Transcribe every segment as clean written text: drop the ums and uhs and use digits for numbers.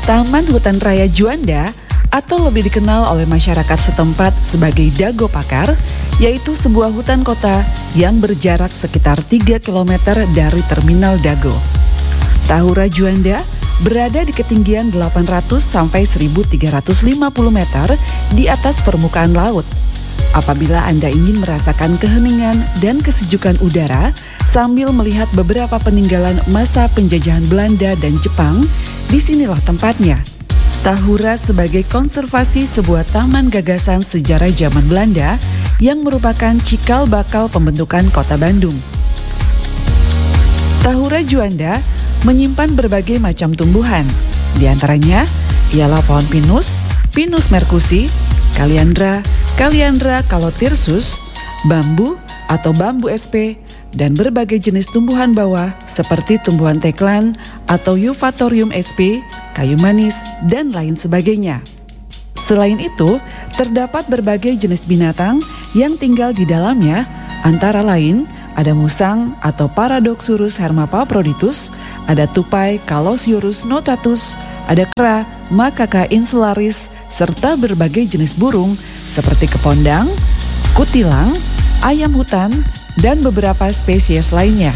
Taman Hutan Raya Juanda atau lebih dikenal oleh masyarakat setempat sebagai Dago Pakar, yaitu sebuah hutan kota yang berjarak sekitar 3 km dari Terminal Dago. Tahura Juanda berada di ketinggian 800 sampai 1350 meter di atas permukaan laut. Apabila Anda ingin merasakan keheningan dan kesejukan udara sambil melihat beberapa peninggalan masa penjajahan Belanda dan Jepang, disinilah tempatnya. Tahura sebagai konservasi sebuah taman gagasan sejarah zaman Belanda yang merupakan cikal bakal pembentukan kota Bandung. Tahura Juanda menyimpan berbagai macam tumbuhan, di antaranya ialah pohon pinus, Pinus mercusi, Kaliandra calotirsus, bambu atau bambu SP, dan berbagai jenis tumbuhan bawah seperti tumbuhan teklan atau Euphautorium SP, kayu manis, dan lain sebagainya. Selain itu, terdapat berbagai jenis binatang yang tinggal di dalamnya, antara lain ada musang atau Paradoxurus hermaphroditus, ada tupai Calosiurus notatus, ada kera Macaca insularis, serta berbagai jenis burung seperti kepondang, kutilang, ayam hutan, dan beberapa spesies lainnya.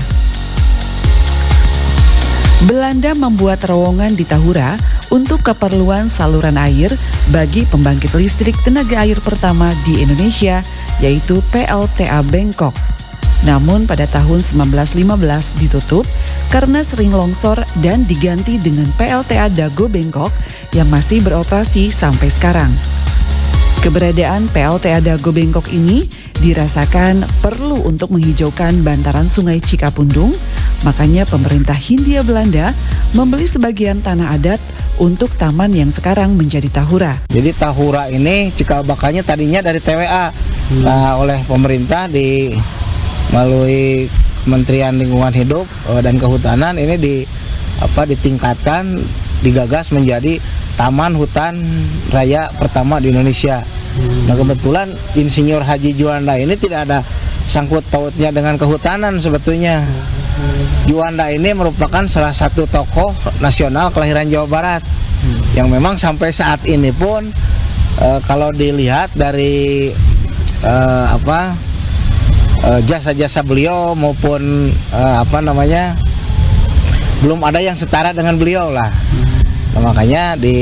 Belanda membuat terowongan di Tahura untuk keperluan saluran air bagi pembangkit listrik tenaga air pertama di Indonesia, yaitu PLTA Bengkok. Namun pada tahun 1915 ditutup karena sering longsor dan diganti dengan PLTA Dago Bengkok yang masih beroperasi sampai sekarang. Keberadaan PLTA Dago Bengkok ini dirasakan perlu untuk menghijaukan bantaran Sungai Cikapundung, makanya pemerintah Hindia Belanda membeli sebagian tanah adat untuk taman yang sekarang menjadi Tahura. Jadi Tahura ini cikal bakalnya tadinya dari TWA, nah oleh pemerintah melalui Kementerian Lingkungan Hidup dan Kehutanan ini ditingkatkan, digagas menjadi Taman Hutan Raya pertama di Indonesia. Nah kebetulan Insinyur Haji Juanda ini tidak ada sangkut pautnya dengan kehutanan sebetulnya. Juanda ini merupakan salah satu tokoh nasional kelahiran Jawa Barat yang memang sampai saat ini pun kalau dilihat dari jasa-jasa beliau maupun belum ada yang setara dengan beliau lah. Nah, makanya di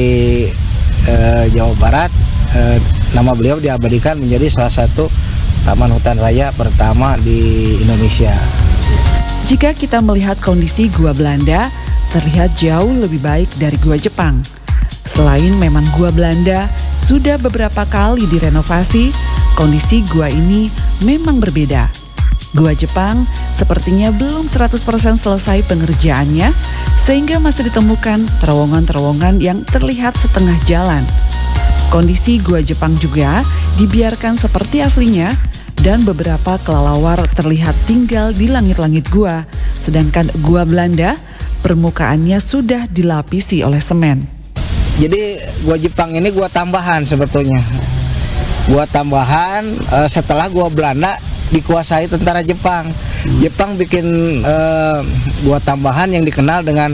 Jawa Barat nama beliau diabadikan menjadi salah satu taman hutan raya pertama di Indonesia. Jika kita melihat kondisi gua Belanda, terlihat jauh lebih baik dari gua Jepang. Selain memang gua Belanda sudah beberapa kali direnovasi, kondisi gua ini memang berbeda. Gua Jepang sepertinya belum 100% selesai pengerjaannya, sehingga masih ditemukan terowongan-terowongan yang terlihat setengah jalan. Kondisi gua Jepang juga dibiarkan seperti aslinya, dan beberapa kelelawar terlihat tinggal di langit-langit gua, sedangkan gua Belanda permukaannya sudah dilapisi oleh semen. Jadi gua Jepang ini gua tambahan sebetulnya. Gua tambahan setelah gua Belanda dikuasai tentara Jepang. Jepang bikin gua tambahan yang dikenal dengan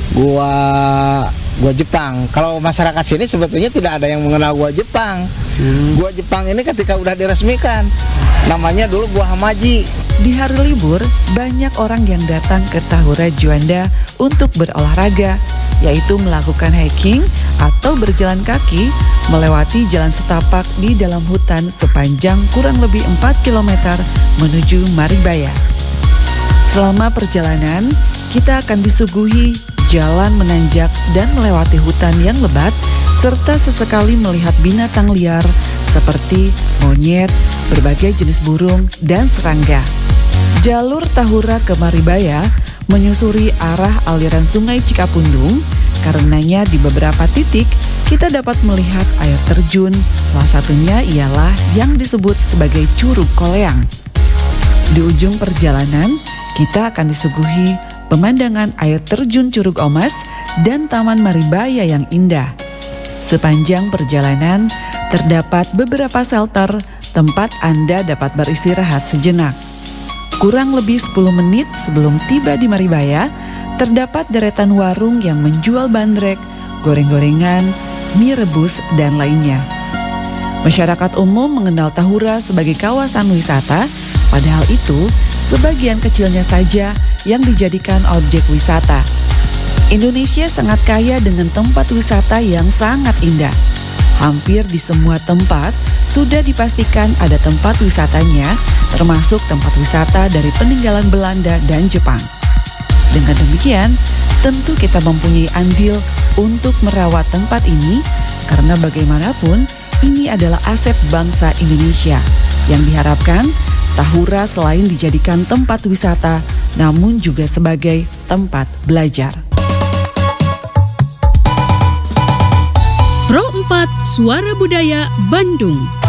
gua Jepang. Kalau masyarakat sini sebetulnya tidak ada yang mengenal gua Jepang. Gua Jepang ini ketika udah diresmikan namanya dulu gua Hamaji. Di hari libur, banyak orang yang datang ke Tahura Juanda untuk berolahraga, yaitu melakukan hiking atau berjalan kaki melewati jalan setapak di dalam hutan sepanjang kurang lebih 4 km menuju Maribaya. Selama perjalanan, kita akan disuguhi jalan menanjak dan melewati hutan yang lebat, serta sesekali melihat binatang liar seperti monyet, berbagai jenis burung, dan serangga. Jalur Tahura ke Maribaya menyusuri arah aliran Sungai Cikapundung, karenanya di beberapa titik kita dapat melihat air terjun, salah satunya ialah yang disebut sebagai Curug Koleang. Di ujung perjalanan, kita akan disuguhi pemandangan air terjun Curug Omas dan Taman Maribaya yang indah. Sepanjang perjalanan, terdapat beberapa shelter tempat Anda dapat beristirahat sejenak. Kurang lebih 10 menit sebelum tiba di Maribaya, terdapat deretan warung yang menjual bandrek, goreng-gorengan, mie rebus, dan lainnya. Masyarakat umum mengenal Tahura sebagai kawasan wisata, padahal itu sebagian kecilnya saja yang dijadikan objek wisata. Indonesia sangat kaya dengan tempat wisata yang sangat indah. Hampir di semua tempat sudah dipastikan ada tempat wisatanya, termasuk tempat wisata dari peninggalan Belanda dan Jepang. Dengan demikian, tentu kita mempunyai andil untuk merawat tempat ini, karena bagaimanapun ini adalah aset bangsa Indonesia yang diharapkan Tahura selain dijadikan tempat wisata, namun juga sebagai tempat belajar. Pro 4 Suara Budaya Bandung.